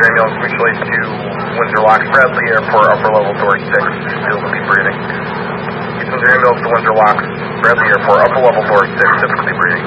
ambulance mutually to Windsor Locks, Bradley Airport, upper level door 6, difficulty breathing. Windsor ambulance to Windsor Locks, Bradley Airport, upper level door 6, difficulty breathing.